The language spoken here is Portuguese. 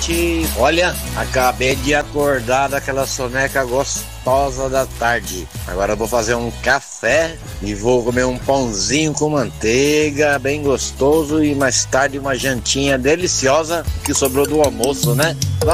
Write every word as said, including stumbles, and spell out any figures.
noite. Olha, acabei de acordar daquela soneca gostosa da tarde. Agora eu vou fazer um café e vou comer um pãozinho com manteiga, bem gostoso, e mais tarde uma jantinha deliciosa que sobrou do almoço, né?